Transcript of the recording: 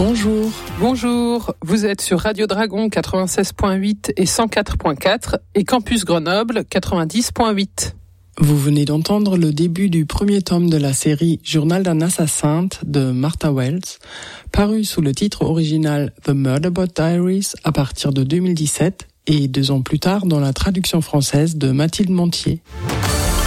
Bonjour. Bonjour, vous êtes sur Radio Dragon 96.8 et 104.4 et Campus Grenoble 90.8. Vous venez d'entendre le début du premier tome de la série Journal d'un assassin de Martha Wells, paru sous le titre original The Murderbot Diaries à partir de 2017 et 2 ans plus tard dans la traduction française de Mathilde Montier.